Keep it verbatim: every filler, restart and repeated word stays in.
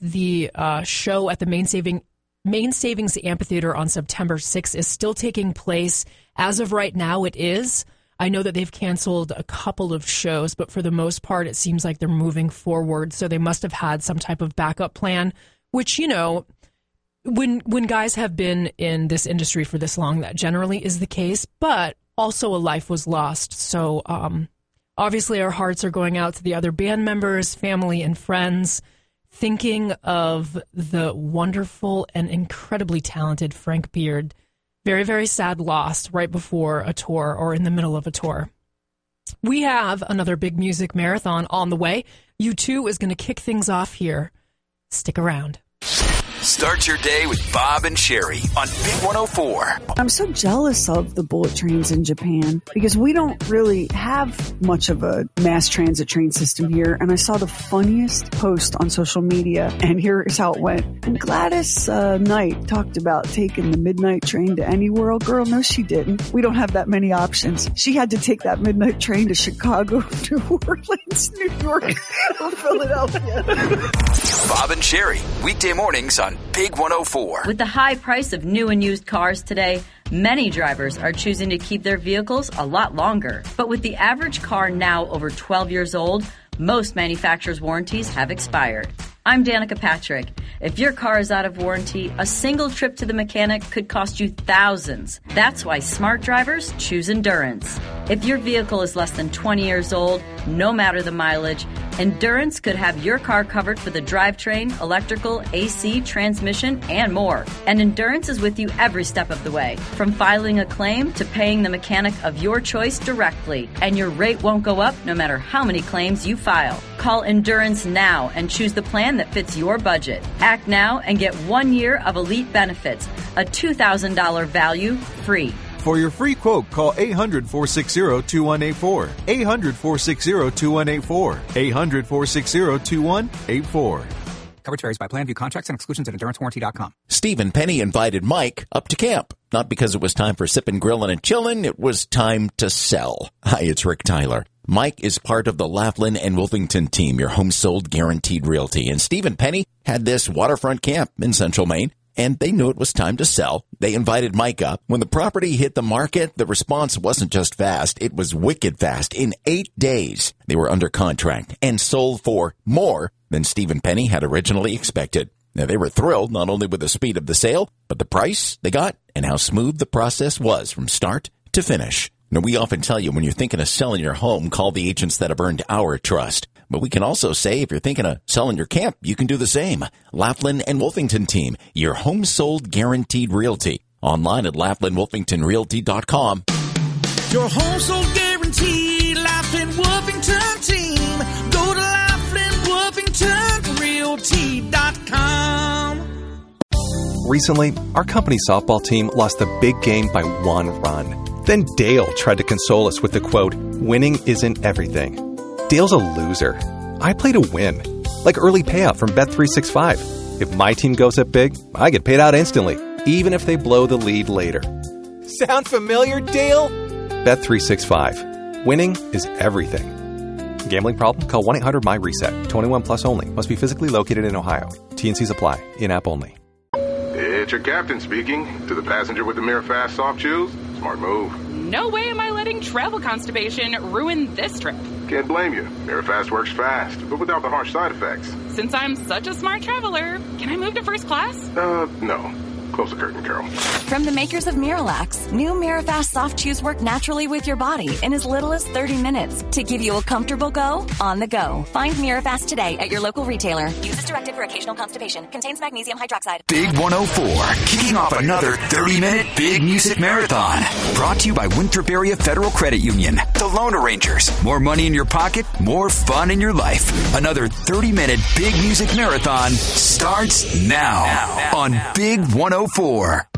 the uh, show at the Main Saving Main Savings Amphitheater on September sixth is still taking place. As of right now, it is. I know that they've canceled a couple of shows, but for the most part, it seems like they're moving forward. So they must have had some type of backup plan, which, you know, when when guys have been in this industry for this long, that generally is the case. But also a life was lost. So um, obviously our hearts are going out to the other band members, family, and friends. Thinking of the wonderful and incredibly talented Frank Beard. Very, very sad loss right before a tour or in the middle of a tour. We have another big music marathon on the way. U two is going to kick things off here. Stick around. Start your day with Bob and Sherry on Big one oh four. I'm so jealous of the bullet trains in Japan because we don't really have much of a mass transit train system here. And I saw the funniest post on social media, and here is how it went. And Gladys uh, Knight talked about taking the midnight train to Any World. Girl, no, she didn't. We don't have that many options. She had to take that midnight train to Chicago, New Orleans, New York, or Philadelphia. Bob and Sherry, weekday mornings on Big one oh four. With the high price of new and used cars today, many drivers are choosing to keep their vehicles a lot longer. But with the average car now over twelve years old, most manufacturers' warranties have expired. I'm Danica Patrick. If your car is out of warranty, a single trip to the mechanic could cost you thousands. That's why smart drivers choose Endurance. If your vehicle is less than twenty years old, no matter the mileage, Endurance could have your car covered for the drivetrain, electrical, A C, transmission, and more. And Endurance is with you every step of the way, from filing a claim to paying the mechanic of your choice directly. And your rate won't go up no matter how many claims you file. Call Endurance now and choose the plan that fits your budget. Act now and get one year of elite benefits, a two thousand dollars value free. For your free quote, call eight hundred, four six zero, two one eight four. eight hundred, four six zero, two one eight four. eight hundred, four six zero, two one eight four. Coverage varies by plan. View contracts and exclusions at endurance warranty dot com. Stephen Penny invited Mike up to camp. Not because it was time for sipping, grilling, and chilling. It was time to sell. Hi, it's Rick Tyler. Mike is part of the Laughlin and Wolfington team, your home sold guaranteed realty. And Stephen Penny had this waterfront camp in Central Maine, and they knew it was time to sell. They invited Mike up. When the property hit the market, the response wasn't just fast, it was wicked fast. In eight days, they were under contract and sold for more than Stephen Penny had originally expected. Now, they were thrilled not only with the speed of the sale, but the price they got and how smooth the process was from start to finish. Now, we often tell you when you're thinking of selling your home, call the agents that have earned our trust. But we can also say if you're thinking of selling your camp, you can do the same. Laughlin and Wolfington team, your home sold guaranteed realty. Online at laughlin wolfington realty dot com. Your home sold guaranteed, Laughlin Wolfington team. Go to laughlin wolfington realty dot com. Recently, our company softball team lost the big game by one run. Then Dale tried to console us with the quote, "Winning isn't everything." Dale's a loser. I play to win. Like early payout from Bet three sixty-five. If my team goes up big, I get paid out instantly, even if they blow the lead later. Sound familiar, Dale? Bet three sixty-five. Winning is everything. Gambling problem? Call one eight hundred my reset. twenty-one plus only. Must be physically located in Ohio. T N Cs apply. In-app only. It's your captain speaking. To the passenger with the MiraFast soft chews, smart move. No way am I letting travel constipation ruin this trip. Can't blame you. MiraFast works fast, but without the harsh side effects. Since I'm such a smart traveler, can I move to first class? Uh, no. Close the curtain, Carol. From the makers of Miralax, new MiraFast soft chews work naturally with your body in as little as thirty minutes to give you a comfortable go on the go. Find Mirafast today at your local retailer. Use as directed for occasional constipation. Contains magnesium hydroxide. Big one oh four, kicking off another thirty-minute Big Music Marathon. Brought to you by Winthrop Area Federal Credit Union. The Loan Arrangers. More money in your pocket, more fun in your life. Another thirty-minute Big Music Marathon starts now, now, now on now. Big one oh four.